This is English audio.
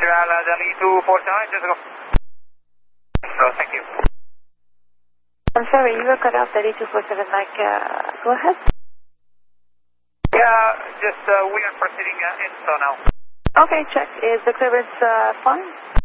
Montreal, Delhi 247, just go. So, thank you. I'm sorry, you were cut off, Delhi 247, Mike. Go ahead. Yeah, just we are proceeding in so now. Okay, check. Is the clearance fine?